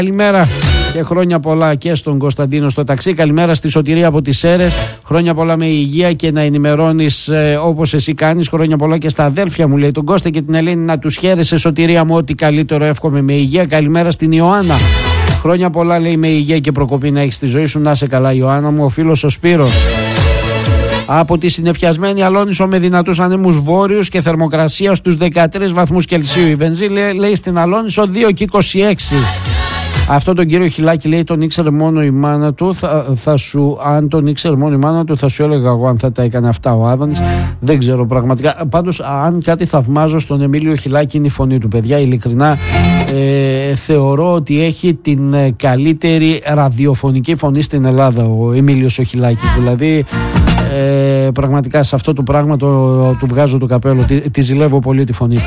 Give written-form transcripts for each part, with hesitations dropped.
Καλημέρα και χρόνια πολλά και στον Κωνσταντίνο στο ταξί. Καλημέρα στη Σωτηρία από τις Σέρρες. Χρόνια πολλά με υγεία και να ενημερώνεις όπως εσύ κάνεις. Χρόνια πολλά και στα αδέλφια μου, λέει, τον Κώστα και την Ελένη, να τους χαίρεσαι, Σωτηρία μου, ό,τι καλύτερο εύχομαι με υγεία. Καλημέρα στην Ιωάννα. Χρόνια πολλά, λέει, με υγεία και προκοπή να έχεις στη ζωή σου. Να σε καλά, Ιωάννα μου. Ο φίλος ο Σπύρος. Από τη συννεφιασμένη Αλόνισο με δυνατούς ανέμους βόρειους και θερμοκρασία στους 13 βαθμούς Κελσίου. Η βενζή, λέει, στην Αλόνισο 2 και 26. Αυτό τον κύριο Χιλάκη, λέει, τον ήξερε μόνο η μάνα του. Αν τον ήξερε μόνο η μάνα του, θα σου έλεγα εγώ αν θα τα έκανε αυτά ο Άδωνης. Δεν ξέρω πραγματικά. Πάντως, αν κάτι θαυμάζω στον Εμίλιο Χιλάκη, είναι η φωνή του, παιδιά. Ειλικρινά, θεωρώ ότι έχει την καλύτερη ραδιοφωνική φωνή στην Ελλάδα ο Εμίλιος ο Χιλάκης. Δηλαδή, πραγματικά σε αυτό το πράγμα του βγάζω το καπέλο. Τη ζηλεύω πολύ τη φωνή του.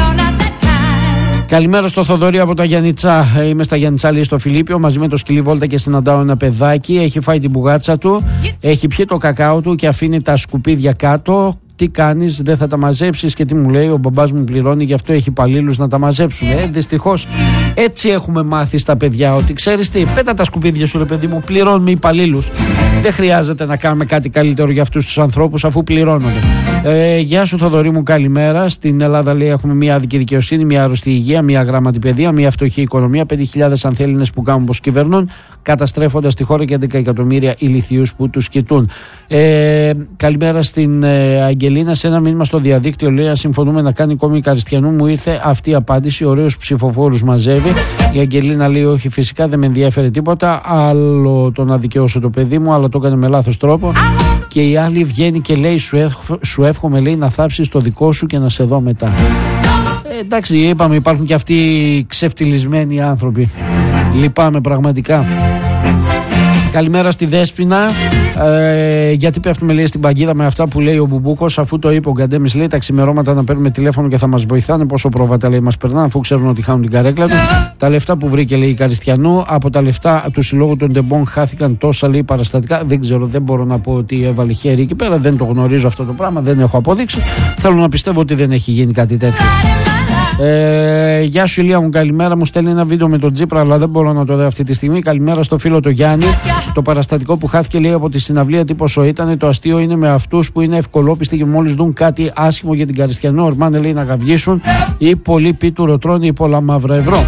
Καλημέρα στο Θοδωρή από τα Γιαννιτσά. Είμαι στα Γιαννιτσά, λέει, στο Φιλίππιο, μαζί με το σκυλί βόλτα και συναντάω ένα παιδάκι. Έχει φάει την μπουγάτσα του, έχει πιει το κακάο του και αφήνει τα σκουπίδια κάτω. Τι κάνεις, δεν θα τα μαζέψεις? Και τι μου λέει, ο μπαμπάς μου πληρώνει, γι' αυτό έχει υπαλλήλους να τα μαζέψουν. Δυστυχώς έτσι έχουμε μάθει στα παιδιά, ότι ξέρεις τι, πέτα τα σκουπίδια σου, ρε παιδί μου, πληρώνουμε υπαλλήλους. Δεν χρειάζεται να κάνουμε κάτι καλύτερο για αυτούς τους ανθρώπους, αφού πληρώνονται. Γεια σου, Θοδωρή μου, καλημέρα. Στην Ελλάδα, λέει, έχουμε μια άδικη δικαιοσύνη, μια άρρωστη υγεία, μια αγράμματη παιδεία, μια φτωχή οικονομία, 5.000 ανθέλληνες που κάνουν πως κυβερνούν, καταστρέφοντας τη χώρα και 11 εκατομμύρια ηλιθιούς που τους κοιτούν. Καλημέρα στην Αγγελίνα. Σε ένα μήνυμα στο διαδίκτυο, λέει, αν συμφωνούμε να κάνει κόμμα Καριστιανού, μου ήρθε αυτή η απάντηση. Ωραίους ψηφοφόρους μαζεύει. Η Αγγελίνα λέει, όχι, φυσικά δεν με ενδιαφέρει τίποτα. Άλλο το να δικαιώσω το παιδί μου, αλλά το έκανε με λάθος τρόπο. Και η άλλη βγαίνει και λέει, σου εύχομαι, λέει, να θάψεις το δικό σου και να σε δω μετά. Εντάξει, είπαμε, υπάρχουν και αυτοί οι ξεφτυλισμένοι άνθρωποι. Λυπάμαι πραγματικά. Καλημέρα στη Δέσποινα. Γιατί πέφτουμε, λέει, στην παγίδα με αυτά που λέει ο Μπουμπούκος, αφού το είπε ο Γκαντέμις, λέει, τα ξημερώματα να παίρνουμε τηλέφωνο και θα μας βοηθάνε. Πόσο πρόβατα, λέει, μας περνάνε, αφού ξέρουν ότι χάνουν την καρέκλα του. Τα λεφτά που βρήκε, λέει, η Καριστιανού, από τα λεφτά του Συλλόγου των Ντεμπών χάθηκαν τόσα, λέει, παραστατικά. Δεν ξέρω, δεν μπορώ να πω ότι έβαλε χέρι εκεί πέρα. Δεν το γνωρίζω αυτό το πράγμα, δεν έχω αποδείξει. Θέλω να πιστεύω ότι δεν έχει γίνει κάτι τέτοιο. Γεια σου, Ηλία μου, καλημέρα. Μου στέλνει ένα βίντεο με τον Τσίπρα, αλλά δεν μπορώ να το δω αυτή τη στιγμή. Καλημέρα στο φίλο το Γιάννη. Το παραστατικό που χάθηκε, λέει, από τη συναυλία, τι πόσο ήταν. Το αστείο είναι με αυτούς που είναι ευκολόπιστοι και μόλις δουν κάτι άσχημο για την Καριστιανό, ορμάνε, λέει, να γαυγίσουν ή πολύ πίτουρο τρώνε ή πολλά μαύρα ευρώ.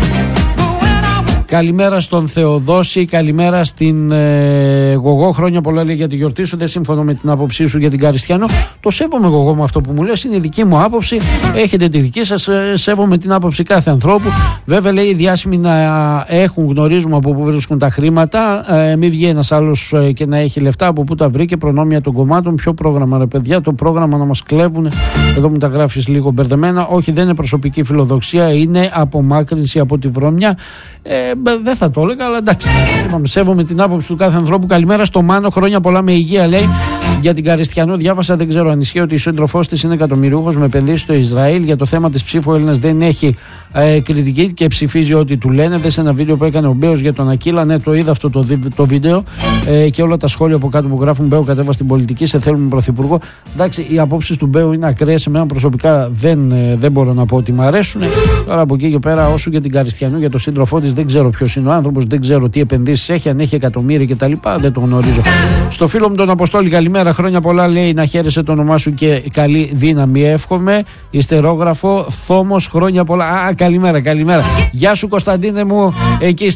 Καλημέρα στον Θεοδόση, καλημέρα στην Γογό. Χρόνια πολλά, λέει, για τη γιορτή σου. Δεν συμφωνώ με την άποψή σου για την Καριστιανό. Το σέβομαι, Γογό, με αυτό που μου λες. Είναι η δική μου άποψη. Έχετε τη δική σας. Σέβομαι την άποψη κάθε ανθρώπου. Βέβαια, λέει, οι διάσημοι να γνωρίζουμε από πού βρίσκουν τα χρήματα. Μην βγει ένας άλλος και να έχει λεφτά από πού τα βρήκε. Προνόμια των κομμάτων. Ποιο πρόγραμμα, ρε παιδιά? Το πρόγραμμα να μας κλέβουν. Εδώ μου τα γράφεις λίγο μπερδεμένα. Όχι, δεν είναι προσωπική φιλοδοξία. Είναι απομάκρυνση από τη βρωμιά. Δεν θα το έλεγα, αλλά εντάξει. Σέβομαι την άποψη του κάθε ανθρώπου. Καλημέρα στο Μάνο. Χρόνια πολλά με υγεία, λέει. Για την Καριστιανό, διάβασα, δεν ξέρω αν ισχύει, ότι η σύντροφός της είναι εκατομμυριούχος με επενδύσεις στο Ισραήλ. Για το θέμα της ψήφου, ο Έλληνας δεν έχει κριτική και ψηφίζει ό,τι του λένε. Δε σε ένα βίντεο που έκανε ο Μπέος για τον Ακύλα. Ναι, το είδα αυτό το βίντεο. Και όλα τα σχόλια από κάτω που γράφουν, Μπέο κατέβα στην πολιτική, σε θέλουμε πρωθυπουργό. Εντάξει, οι απόψεις του Μπέου είναι ακραίες. Εμένα προσωπικά δεν μπορώ να πω ότι μου αρέσουν. Τώρα από εκεί και πέρα, όσο για την Καριστιανού, για τον σύντροφό της, δεν ξέρω ποιος είναι ο άνθρωπος, δεν ξέρω τι επενδύσεις έχει, αν έχει εκατομμύρια κτλ. Δεν το γνωρίζω. Στο φίλο μου τον Αποστόλη, καλημέρα. Χρόνια πολλά, λέει, να χαίρεσαι το όνομά σου και καλή δύναμη εύχομαι. Ιστερόγραφο Θόμος, χρόνια πολλά. Καλημέρα. Γεια σου, Κωνσταντίνε μου, εκεί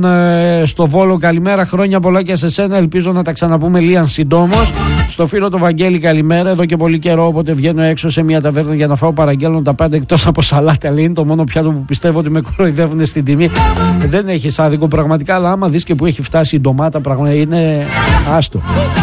στο Βόλο, καλημέρα. Χρόνια πολλά και σε σένα. Ελπίζω να τα ξαναπούμε λίγαν συντόμως. Στο φίλο το Βαγγέλη, καλημέρα. Εδώ και πολύ καιρό, όποτε βγαίνω έξω σε μια ταβέρνα για να φάω, παραγγέλνω τα πάντα εκτός από σαλάτα. Λέει, είναι το μόνο πιάτο που πιστεύω ότι με κοροϊδεύουν στην τιμή. Δεν έχει άδικο πραγματικά, αλλά άμα δεις και που έχει φτάσει η ντομάτα, πραγματικά είναι άστο.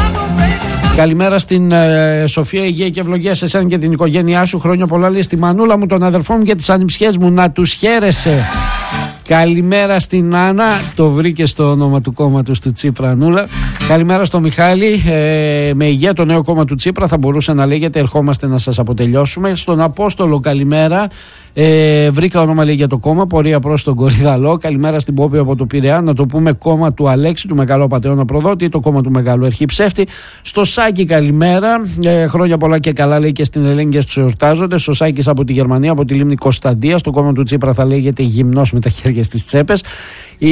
Καλημέρα στην Σοφία, υγεία και ευλογία σε εσένα και την οικογένειά σου. Χρόνια πολλά, λέει, στη Μανούλα μου, τον αδερφό μου και τις ανιψιές μου. Να τους χαίρεσαι. Καλημέρα στην Άννα, το βρήκε στο όνομα του κόμματος του Τσίπρα, Ανούλα. Καλημέρα στο Μιχάλη, με υγεία το νέο κόμμα του Τσίπρα θα μπορούσε να λέγεται ερχόμαστε να σας αποτελειώσουμε. Στον Απόστολο, καλημέρα. Βρήκα όνομα, λέει, για το κόμμα, πορεία προς τον Κορυδαλό. Καλημέρα στην Πόπη από το Πειραιά, να το πούμε κόμμα του Αλέξη, του Μεγαλό Πατεώνα Προδότη, το κόμμα του Μεγάλου Αρχή Ψεύτη. Στο Σάκη, καλημέρα. Χρόνια πολλά και καλά, λέει, και στην Ελένη και στους εορτάζοντες. Στο Σάκης από τη Γερμανία, από τη λίμνη Κωνσταντία. Στο κόμμα του Τσίπρα θα λέγεται γυμνός με τα χέρια και στις τσέπες.